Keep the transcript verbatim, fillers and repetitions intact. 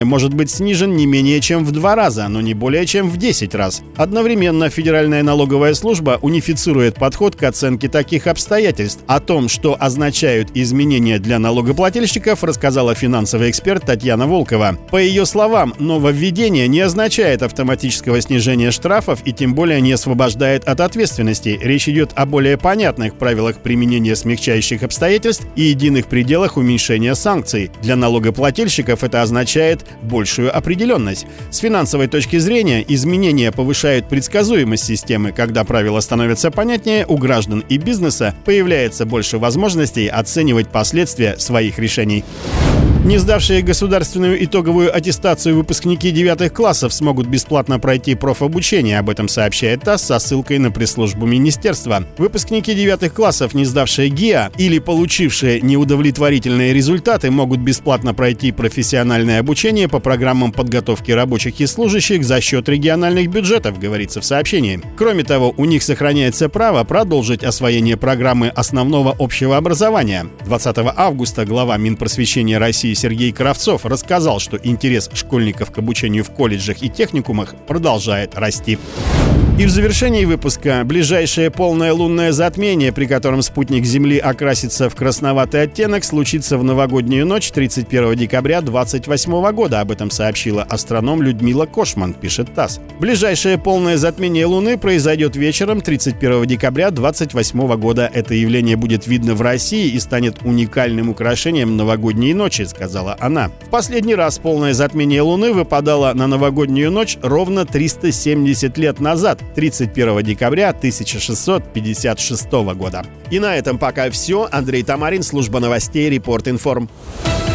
может быть снижен не менее чем в два раза, но не более чем в десять раз. Одновременно Федеральная налоговая служба унифицирует подход к оценке таких обстоятельств. О том, что означают изменения для налогоплательщиков, рассказала финансовый эксперт Татьяна Волкова. По ее словам, нововведение не означает автоматического снижения штрафов и тем более не освобождает от ответственности. Речь идет о более понятных правилах применения смягчающих обстоятельств и единых пределах уменьшения санкций. Для налогоплательщиков это означает большую определенность. С финансовой точки зрения изменения повышают предсказуемость системы. Когда правила становятся понятнее, у граждан и бизнеса появляется больше возможностей оценивать последствия своих решений. Не сдавшие государственную итоговую аттестацию выпускники девятых классов смогут бесплатно пройти профобучение. Об этом сообщает ТАСС со ссылкой на пресс-службу министерства. Выпускники девятых классов, не сдавшие ГИА или получившие неудовлетворительные результаты, могут бесплатно пройти профессиональное обучение по программам подготовки рабочих и служащих за счет региональных бюджетов, говорится в сообщении. Кроме того, у них сохраняется право продолжить освоение программы основного общего образования. двадцатого августа глава Минпросвещения России Сергей Кравцов рассказал, что интерес школьников к обучению в колледжах и техникумах продолжает расти. И в завершении выпуска ближайшее полное лунное затмение, при котором спутник Земли окрасится в красноватый оттенок, случится в новогоднюю ночь тридцать первого декабря двадцать восьмого года. Об этом сообщила астроном Людмила Кошман, пишет ТАСС. Ближайшее полное затмение Луны произойдет вечером тридцать первого декабря двадцать восьмого года. Это явление будет видно в России и станет уникальным украшением новогодней ночи, сказала она. В последний раз полное затмение Луны выпадало на новогоднюю ночь ровно триста семьдесят лет назад, тридцать первого декабря тысяча шестьсот пятьдесят шестого года. И на этом пока все. Андрей Тамарин, служба новостей Репорт Информ.